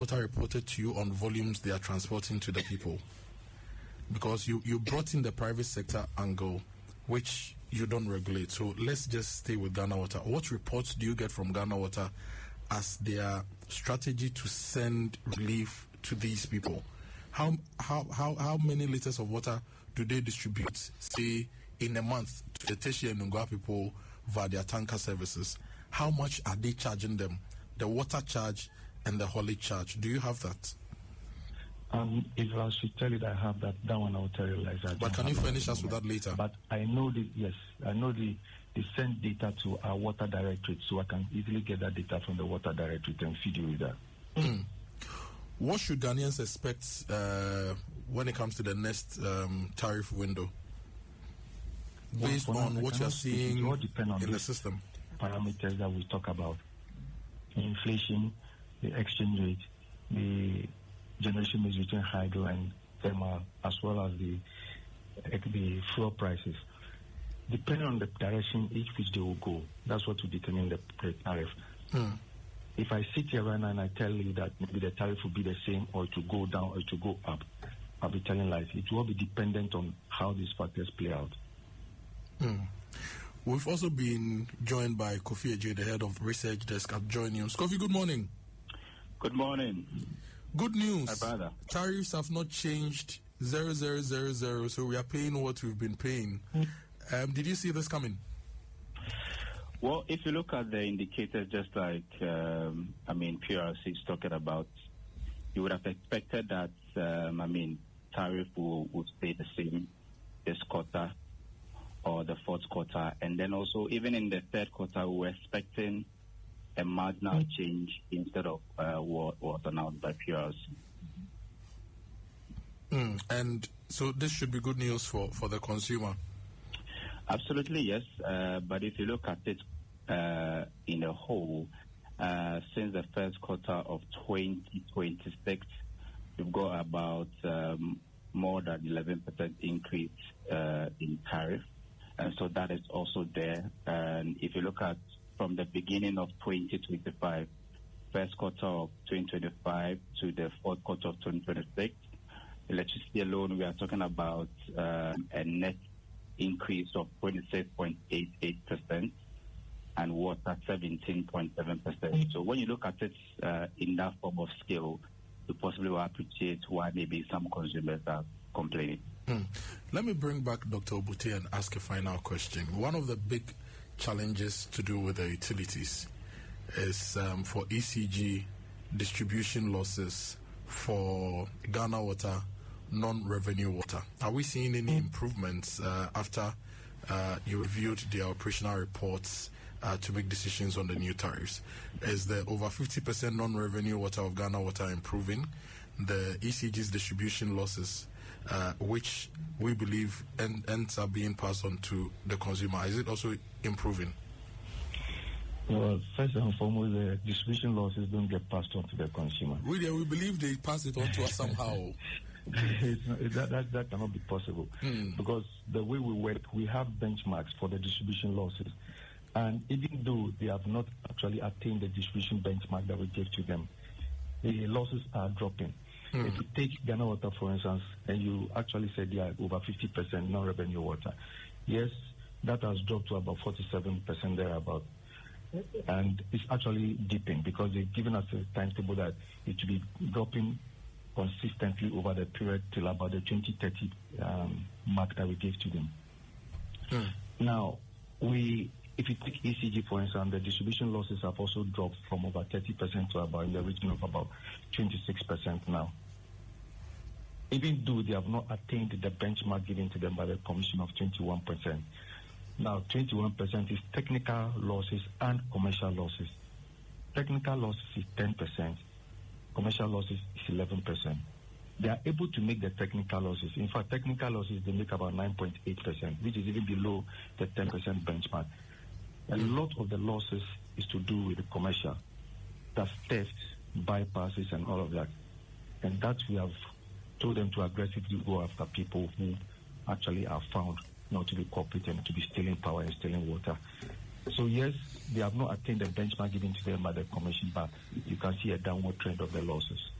Water reported to you on volumes they are transporting to the people? Because you brought in the private sector angle, which you don't regulate. So let's just stay with Ghana Water. What reports do you get from Ghana Water as their strategy to send relief to these people? How many liters of water do they distribute, say, in a month to the Teshie and Nungua people via their tanker services? How much are they charging them? The water charge and the haulage charge. Do you have that? If I should tell you that I have that one, I will tell you later. But can you furnish us with that later? But I know they send data to our water directorate, so I can easily get that data from the water directorate and feed you with that. What should Ghanaians expect when it comes to the next tariff window? Based on what you're seeing in the system? Parameters that we talk about. Inflation, the exchange rate, the generation mix between hydro and thermal, as well as the fuel prices. Depending on the direction each which they will go, that's what will determine the tariff. If I sit here right now and I tell you that maybe the tariff will be the same, or it will go down, or it will go up, I'll be telling lies. It will be dependent on how these factors play out. We've also been joined by Kofi Adjei, the head of research desk at Joy News. Kofi, good morning. Good morning. Good news. My brother. Tariffs have not changed 0000, so we are paying what we've been paying. Did you see this coming? Well, if you look at the indicators, just like PRC is talking about, you would have expected that tariff will stay the same this quarter or the fourth quarter, and then also even in the third quarter we were expecting a marginal change instead of what was announced by PRC. And so this should be good news for the consumer. Absolutely, yes. But if you look at it in a whole, since the first quarter of 2026, we've got about more than 11% increase in tariff. And so that is also there. And if you look at from the beginning of 2025, first quarter of 2025 to the fourth quarter of 2026, electricity alone, we are talking about a net increase of 26.88% and water 17.7%. So when you look at it in that form of scale, you possibly will appreciate why maybe some consumers are complaining. Let me bring back Dr. Obute and ask a final question. One of the big challenges to do with the utilities is for ECG distribution losses for Ghana Water non-revenue water. Are we seeing any improvements after you reviewed the operational reports to make decisions on the new tariffs? Is the over 50% non-revenue water of Ghana Water improving? The ECG's distribution losses, which we believe ends up being passed on to the consumer, is it also improving? Well, first and foremost, the distribution losses don't get passed on to the consumer. Really, we believe they pass it on to us somehow. That cannot be possible because the way we work, we have benchmarks for the distribution losses, and even though they have not actually attained the distribution benchmark that we gave to them, the losses are dropping. If you take Ghana Water, for instance, and you actually said they are over 50% non-revenue water, yes, that has dropped to about 47% thereabout. And it's actually dipping because they've given us a timetable that it will be dropping consistently over the period till about the 2030 mark that we gave to them. Now, if you take ECG, for instance, the distribution losses have also dropped from over 30% to about in the region of about 26% now. Even though they have not attained the benchmark given to them by the Commission of 21%. Now, 21% is technical losses and commercial losses. Technical losses is 10%. Commercial losses is 11%. They are able to make the technical losses. In fact, technical losses, they make about 9.8%, which is even below the 10% benchmark. A lot of the losses is to do with the commercial. That's theft, bypasses, and all of that. And that we have told them to aggressively go after people who actually are found not to be competent, to be stealing power and stealing water. So yes, they have not attained the benchmark given to them by the Commission, but you can see a downward trend of the losses.